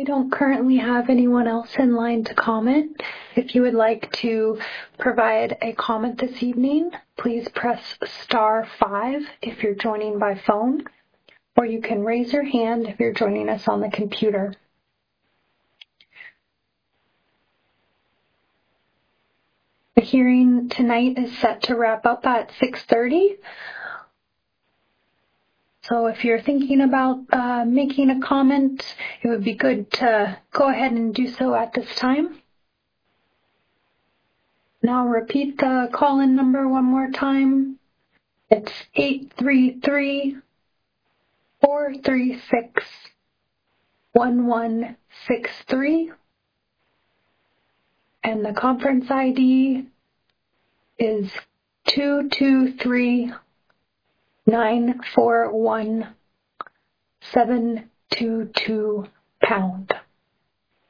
We don't currently have anyone else in line to comment. If you would like to provide a comment this evening, please press star 5 if you're joining by phone, or you can raise your hand if you're joining us on the computer. The hearing tonight is set to wrap up at 6:30. So if you're thinking about making a comment, it would be good to go ahead and do so at this time. Now repeat the call-in number one more time. It's 833-436-1163. And the conference ID is 223-941-722 #.